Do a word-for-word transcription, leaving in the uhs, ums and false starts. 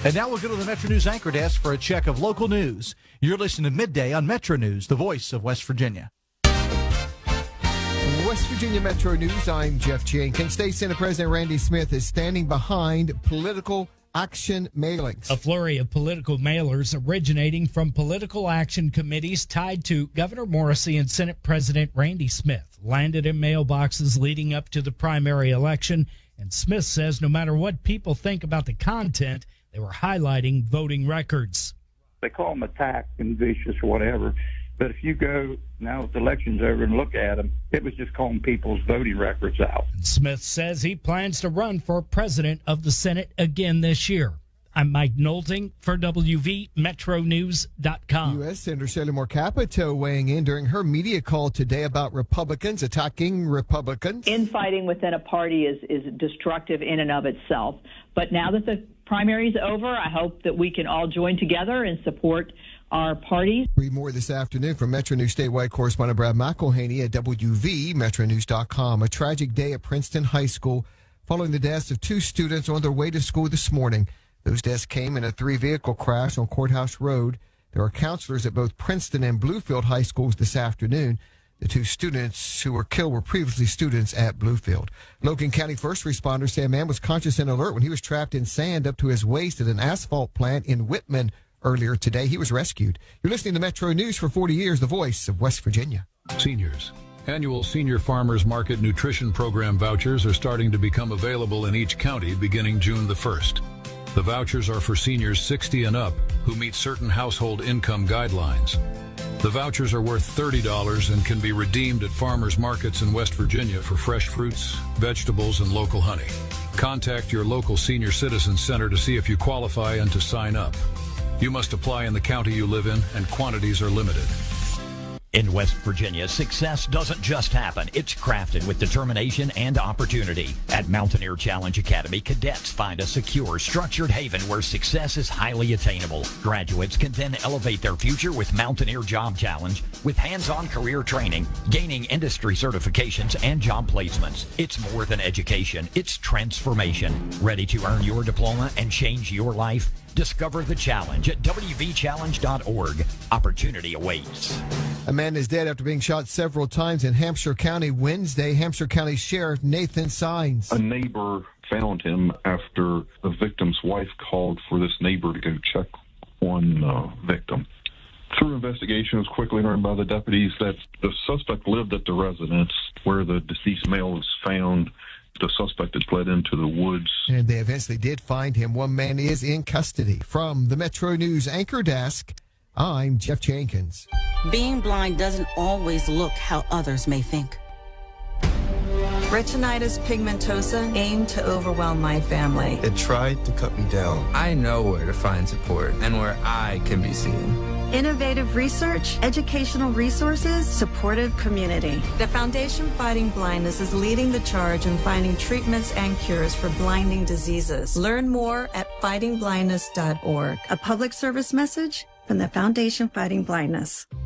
And now we'll go to the Metro News Anchor Desk for a check of local news. You're listening to Midday on Metro News, the voice of West Virginia. West Virginia Metro News, I'm Jeff Jenkins. State Senate President Randy Smith is standing behind political action mailings. A flurry of political mailers originating from political action committees tied to Governor Morrisey and Senate President Randy Smith landed in mailboxes leading up to the primary election. And Smith says no matter what people think about the content, they were highlighting voting records. They call them attacked and vicious or whatever. But if you go now that the election's over and look at them, it was just calling people's voting records out. Smith says he plans to run for president of the Senate again this year. I'm Mike Knowlting for W V Metro News dot com. U S. Senator Shelley Moore Capito weighing in during her media call today about Republicans attacking Republicans. Infighting within a party is, is destructive in and of itself. But now that the primary is over, I hope that we can all join together and support our parties. Read more this afternoon from Metro News statewide correspondent Brad McElhaney at W V Metro News dot com. A tragic day at Princeton High School following the deaths of two students on their way to school this morning. Those deaths came in a three-vehicle crash on Courthouse Road. There are counselors at both Princeton and Bluefield High Schools this afternoon. The two students who were killed were previously students at Bluefield. Logan County first responders say a man was conscious and alert when he was trapped in sand up to his waist at an asphalt plant in Whitman earlier today. He was rescued. You're listening to Metro News for forty years, the voice of West Virginia. Seniors. Annual Senior Farmers Market Nutrition Program vouchers are starting to become available in each county beginning June the first. The vouchers are for seniors sixty and up who meet certain household income guidelines. The vouchers are worth thirty dollars and can be redeemed at farmers markets in West Virginia for fresh fruits, vegetables, and local honey. Contact your local senior citizen center to see if you qualify and to sign up. You must apply in the county you live in, and quantities are limited. In West Virginia, success doesn't just happen. It's crafted with determination and opportunity. At Mountaineer Challenge Academy, cadets find a secure, structured haven where success is highly attainable. Graduates can then elevate their future with Mountaineer Job Challenge, with hands-on career training, gaining industry certifications, and job placements. It's more than education. It's transformation. Ready to earn your diploma and change your life? Discover the challenge at W V challenge dot org. Opportunity awaits. A man is dead after being shot several times in Hampshire County Wednesday. Hampshire County Sheriff Nathan Sines. A neighbor found him after the victim's wife called for this neighbor to go check on the uh, victim. Through investigation, it was quickly learned by the deputies that the suspect lived at the residence where the deceased male was found. The suspect had fled into the woods. And they eventually did find him. One man is in custody. From the Metro News Anchor Desk, I'm Jeff Jenkins. Being blind doesn't always look how others may think. Retinitis pigmentosa aimed to overwhelm my family. It tried to cut me down. I know where to find support and where I can be seen. Innovative research, educational resources, supportive community. The Foundation Fighting Blindness is leading the charge in finding treatments and cures for blinding diseases. Learn more at fighting blindness dot org. A public service message from the Foundation Fighting Blindness.